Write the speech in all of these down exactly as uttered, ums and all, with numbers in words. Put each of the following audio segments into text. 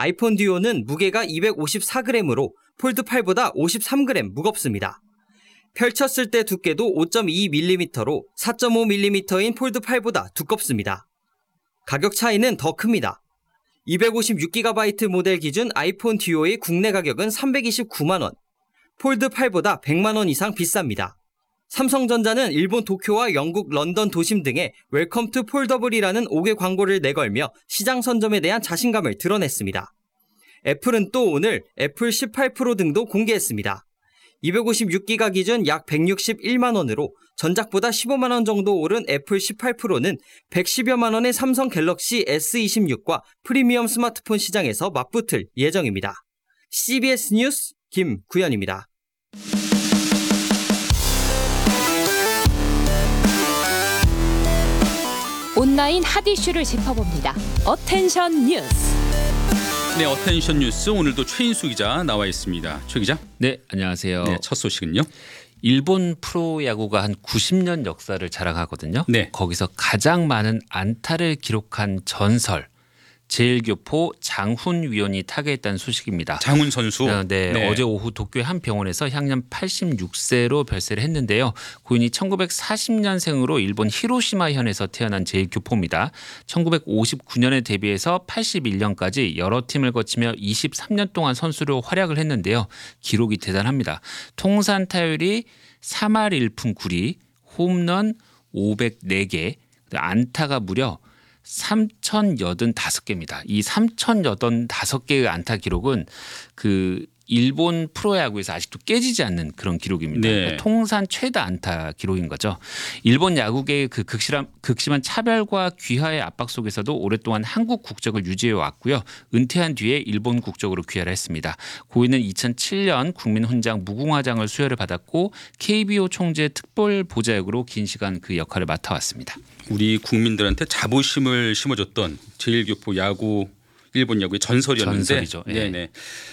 아이폰 듀오는 무게가 이백오십사 그램으로 폴드 팔보다 오십삼 그램 무겁습니다. 펼쳤을 때 두께도 오 점 이 밀리미터로 사 점 오 밀리미터인 폴드 팔보다 두껍습니다. 가격 차이는 더 큽니다. 이백오십육 기가바이트 모델 기준 아이폰 듀오의 국내 가격은 삼백이십구만 원, 폴드 팔보다 백만 원 이상 비쌉니다. 삼성전자는 일본 도쿄와 영국 런던 도심 등에 웰컴 투 폴더블이라는 오 개 광고를 내걸며 시장 선점에 대한 자신감을 드러냈습니다. 애플은 또 오늘 애플 십팔 프로 등도 공개했습니다. 이백오십육 기가 기준 약 백육십일만 원으로 전작보다 십오만 원 정도 오른 애플 십팔 프로는 백십여만 원의 삼성 갤럭시 에스 이십육과 프리미엄 스마트폰 시장에서 맞붙을 예정입니다. 씨비에스 뉴스 김구현입니다. 온라인 핫 이슈를 짚어봅니다. 어텐션 뉴스. 네, 어텐션 뉴스 오늘도 최인수 기자 나와 있습니다. 최 기자. 네, 안녕하세요. 네, 첫 소식은요. 일본 프로야구가 한 구십 년 역사를 자랑하거든요. 네. 거기서 가장 많은 안타를 기록한 전설 제일교포 장훈 위원이 타계했다는 소식입니다. 장훈 선수. 어, 네, 네. 어제 오후 도쿄의 한 병원에서 향년 팔십육 세로 별세를 했는데요. 고인이 천구백사십 년생으로 일본 히로시마현에서 태어난 제일교포입니다. 천구백오십구 년에 데뷔해서 팔십일 년까지 여러 팀을 거치며 이십삼 년 동안 선수로 활약을 했는데요. 기록이 대단합니다. 통산 타율이 삼 할 일 푼 구 리, 홈런 오백사 개, 안타가 무려 삼천팔십오 개입니다. 이 삼천팔십오 개의 안타 기록은 그 일본 프로야구에서 아직도 깨지지 않는 그런 기록입니다. 네. 그러니까 통산 최다 안타 기록인 거죠. 일본 야구계의 그 극심한, 극심한 차별과 귀화의 압박 속에서도 오랫동안 한국 국적을 유지해 왔고요. 은퇴한 뒤에 일본 국적으로 귀화를 했습니다. 고인은 이천칠 년 국민훈장 무궁화장을 수여를 받았고 케이비오 총재 특별 보좌역으로 긴 시간 그 역할을 맡아왔습니다. 우리 국민들한테 자부심을 심어줬던 제일교포 야구 일본 야구의 전설이었는데. 전설이죠. 예. 네네.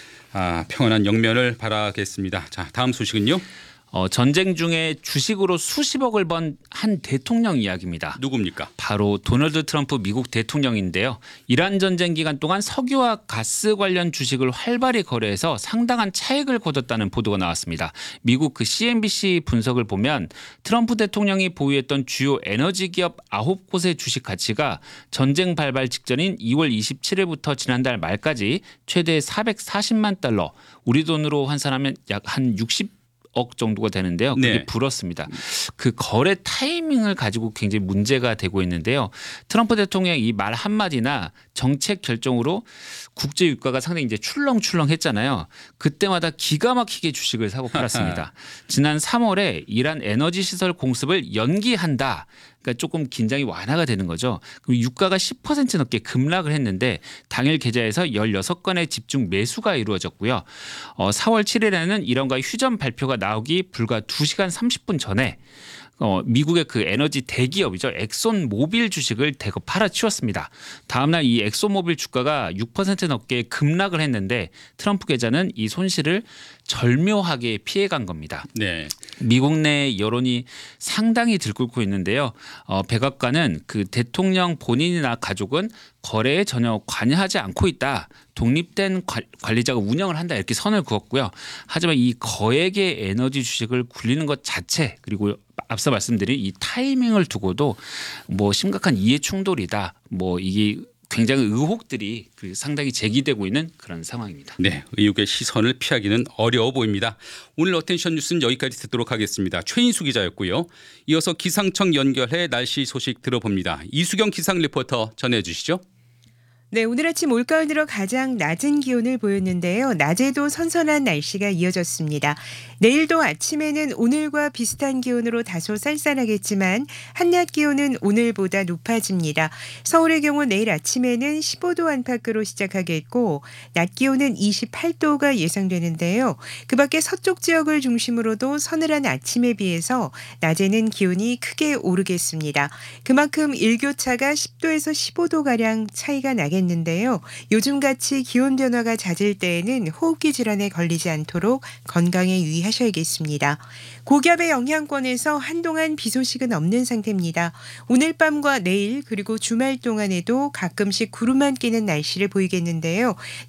아, 평안한 영면을 바라겠습니다. 자, 다음 소식은요. 어, 전쟁 중에 주식으로 수십억을 번 한 대통령 이야기입니다. 누굽니까? 바로 도널드 트럼프 미국 대통령인데요. 이란 전쟁 기간 동안 석유와 가스 관련 주식을 활발히 거래해서 상당한 차익을 거뒀다는 보도가 나왔습니다. 미국 그 씨엔비씨 분석을 보면 트럼프 대통령이 보유했던 주요 에너지 기업 아홉 곳의 주식 가치가 전쟁 발발 직전인 이월 이십칠일부터 지난달 말까지 최대 사백사십만 달러, 우리 돈으로 환산하면 약 한 육십 억 정도가 되는데요. 그게 네. 불었습니다. 그 거래 타이밍을 가지고 굉장히 문제가 되고 있는데요. 트럼프 대통령 이 말 한마디나 정책 결정으로 국제 유가가 상당히 이제 출렁출렁했잖아요. 그때마다 기가 막히게 주식을 사고 팔았습니다. 지난 삼월에 이란 에너지 시설 공습을 연기한다. 그러니까 조금 긴장이 완화가 되는 거죠. 그럼 유가가 십 퍼센트 넘게 급락을 했는데 당일 계좌에서 열여섯 건의 집중 매수가 이루어졌고요. 어, 사월 칠일에는 이런과 휴전 발표가 나오기 불과 두 시간 삼십 분 전에 어, 미국의 그 에너지 대기업이죠. 엑손 모빌 주식을 대거 팔아치웠습니다. 다음날 이 엑손 모빌 주가가 육 퍼센트 넘게 급락을 했는데 트럼프 계좌는 이 손실을 절묘하게 피해간 겁니다. 네. 미국 내 여론이 상당히 들끓고 있는데요. 어, 백악관은 그 대통령 본인이나 가족은 거래에 전혀 관여하지 않고 있다. 독립된 관리자가 운영을 한다 이렇게 선을 그었고요. 하지만 이 거액의 에너지 주식을 굴리는 것 자체 그리고 앞서 말씀드린 이 타이밍을 두고도 뭐 심각한 이해 충돌이다. 뭐 이게 굉장히 의혹들이 상당히 제기되고 있는 그런 상황입니다. 네, 의혹의 시선을 피하기는 어려워 보입니다. 오늘 어텐션 뉴스는 여기까지 듣도록 하겠습니다. 최인수 기자였고요. 이어서 기상청 연결해 날씨 소식 들어봅니다. 이수경 기상 리포터 전해주시죠. 네, 오늘 아침 올가을 들어 가장 낮은 기온을 보였는데요. 낮에도 선선한 날씨가 이어졌습니다. 내일도 아침에는 오늘과 비슷한 기온으로 다소 쌀쌀하겠지만 한낮 기온은 오늘보다 높아집니다. 서울의 경우 내일 아침에는 십오 도 안팎으로 시작하겠고 낮 기온은 이십팔 도가 예상되는데요. 그 밖에 서쪽 지역을 중심으로도 서늘한 아침에 비해서 낮에는 기온이 크게 오르겠습니다. 그만큼 일교차가 십 도에서 십오 도가량 차이가 나겠습니다. 있는데요. 요즘같이 기온 변화가 잦을 때에는 호흡기 질환에 걸리지 않도록 건강에 유의하셔야겠습니다. 고기압의 영향권에서 한동안 비 소식은 없는 상태입니다. 오늘 밤과 내일 그리고 주말 동안에도 가끔씩 구름만 끼는 날씨를 보이겠는데요.